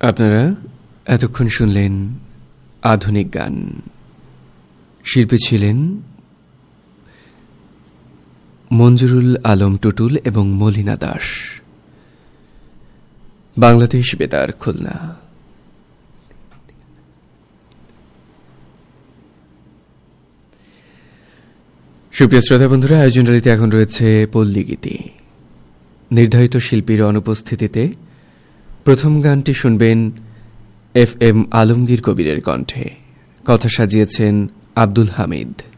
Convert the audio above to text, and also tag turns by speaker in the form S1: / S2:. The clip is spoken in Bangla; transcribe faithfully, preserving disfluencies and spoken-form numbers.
S1: আপনারা এতক্ষণ শুনলেন আধুনিক গান। শিল্পী ছিলেন মঞ্জুরুল আলম টুটুল এবং মলিনা দাস। বাংলাদেশ বেতার, খুলনা। সুপ্রিয় শ্রোতা বন্ধুরা, আয়োজনটিতে এখন রয়েছে পল্লীগীতি। নির্ধারিত শিল্পীর অনুপস্থিতিতে প্রথম গানটি শুনবেন এফ এম আলমগীর কবিরের কণ্ঠে। কথা সাজিয়েছেন আব্দুল হামিদ।